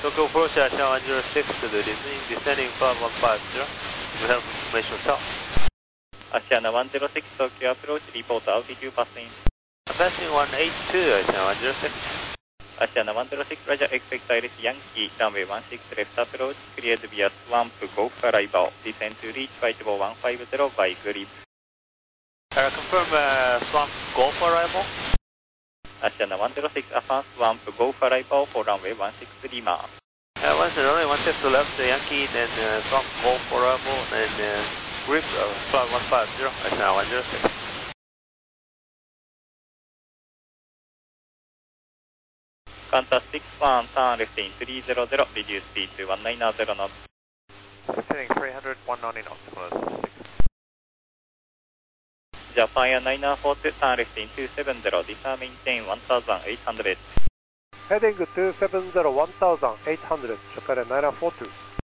Tokyo approach Asia 106 to the descending flight 150. We have information south. Asiana 106, Tokyo approach, report altitude passing. Passing 182, Asia 106. Asiana 106, Roger, expect Iris Yankee, runway 16 left approach, cleared via swamp, Golf arrival, descend to reach flight level 150 by grip. Confirm swamp Golf arrival. Asiana 106, affirm swamp, Golf arrival for runway 16 Lima. Once runway 16 to left, Yankee, then swamp Golf arrival, and grip flight 150, Asiana 106. Qantas 61, turn left in 300, reduce speed to 190 knots. Descending 300, 190 knots. Japan Air 942, turn left in 270, descend maintain 1800. Heading 270, 1800, Japan Air 942.